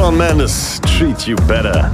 Shawn Mendes, Treat You Better.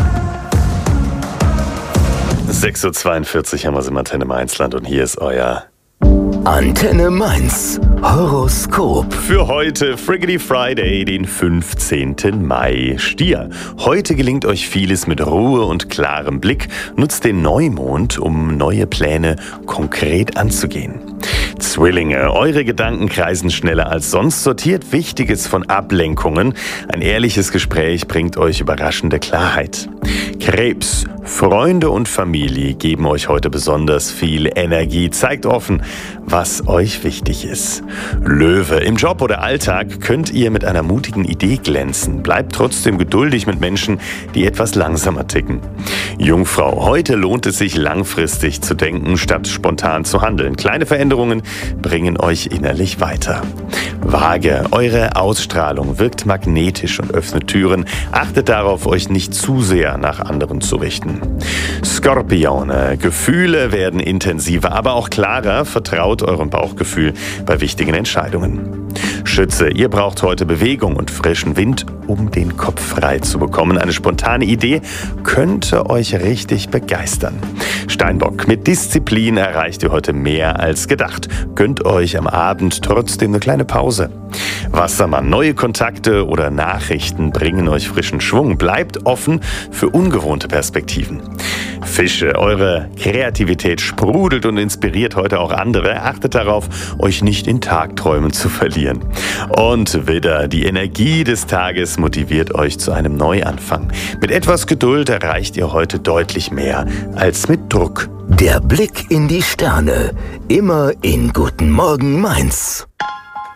6:42 Uhr haben wir es im Antenne Mainzland und hier ist euer Antenne Mainz Horoskop. für heute Friggity Friday, den 15. Mai. Stier, heute gelingt euch vieles mit Ruhe und klarem Blick. Nutzt den Neumond, um neue Pläne konkret anzugehen. Zwillinge, eure Gedanken kreisen schneller als sonst. Sortiert Wichtiges von Ablenkungen. Ein ehrliches Gespräch bringt euch überraschende Klarheit. Krebs, Freunde und Familie geben euch heute besonders viel Energie. Zeigt offen, was euch wichtig ist. Löwe, im Job oder Alltag könnt ihr mit einer mutigen Idee glänzen. Bleibt trotzdem geduldig mit Menschen, die etwas langsamer ticken. Jungfrau, heute lohnt es sich langfristig zu denken, statt spontan zu handeln. Kleine Veränderungen bringen euch innerlich weiter. Waage, eure Ausstrahlung wirkt magnetisch und öffnet Türen. Achtet darauf, euch nicht zu sehr nach anderen zu richten. Skorpione, Gefühle werden intensiver, aber auch klarer. Vertraut eurem Bauchgefühl bei wichtigen Entscheidungen. Schütze, ihr braucht heute Bewegung und frischen Wind, um den Kopf frei zu bekommen. Eine spontane Idee könnte euch richtig begeistern. Steinbock, mit Disziplin erreicht ihr heute mehr als gedacht. Gönnt euch am Abend trotzdem eine kleine Pause. Wassermann, neue Kontakte oder Nachrichten bringen euch frischen Schwung. Bleibt offen für ungewohnte Perspektiven. Fische, eure Kreativität sprudelt und inspiriert heute auch andere. Achtet darauf, euch nicht in Tagträumen zu verlieren. Und Widder, die Energie des Tages motiviert euch zu einem Neuanfang. Mit etwas Geduld erreicht ihr heute deutlich mehr als mit Druck. Der Blick in die Sterne. Immer in Guten Morgen Mainz.